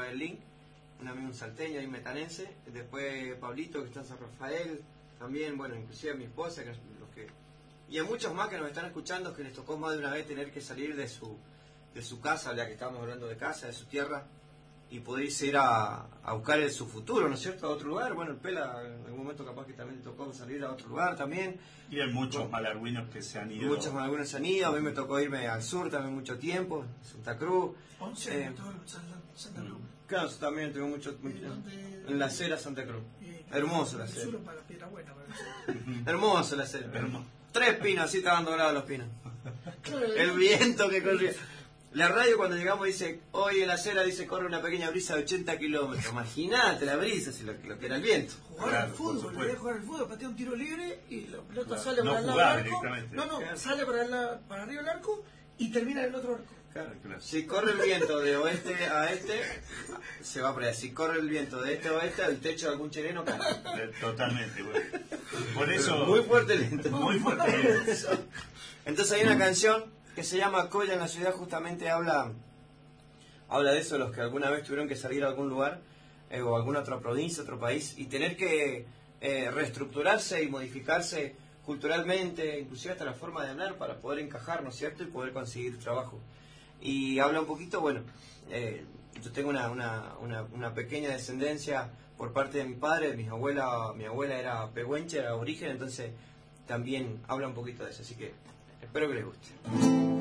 través del link, un amigo salteño y metanense, después Pablito que está en San Rafael, también, bueno, inclusive mi esposa, que y a muchos más que nos están escuchando, que les tocó más de una vez tener que salir de su casa, ya que estábamos hablando de casa, de su tierra, y poder ir a buscar su futuro, ¿no es cierto?, a otro lugar. Bueno, el Pela en algún momento capaz que también le tocó salir a otro lugar también. Y hay muchos malargüinos que se han ido. Muchos malargüinos se han ido, a mí me tocó irme al sur también mucho tiempo, Santa Cruz. 11 años todo en Santa Cruz. Claro, también tuve mucho en la acera Santa Cruz. Hermoso la acera. Para Piedra Buena, hermoso la acera. 3 pinos, así estaban doblados los pinos. El viento que corría. La radio cuando llegamos dice, hoy en la acera dice corre una pequeña brisa de 80 kilómetros. Imagínate la brisa, si lo que era el viento. Jugar al fútbol, le voy a jugar al fútbol, patea un tiro libre y la pelota sale no para el lado del arco. Sale para arriba del arco y termina en el otro arco. Claro. Si corre el viento de oeste a este, se va para allá. Si corre el viento de este a oeste, el techo de algún chileno cae. Totalmente, güey. Por eso... Muy fuerte el viento. Muy fuerte el viento. Entonces hay una canción que se llama Colla en la ciudad, justamente habla de eso, los que alguna vez tuvieron que salir a algún lugar, o alguna otra provincia, otro país, y tener que reestructurarse y modificarse culturalmente, inclusive hasta la forma de hablar, para poder encajar, ¿no es cierto?, y poder conseguir trabajo. Y habla un poquito, bueno, yo tengo una pequeña descendencia por parte de mi padre, mi abuela era pehuenche, era aborigen, entonces también habla un poquito de eso, así que espero que les guste.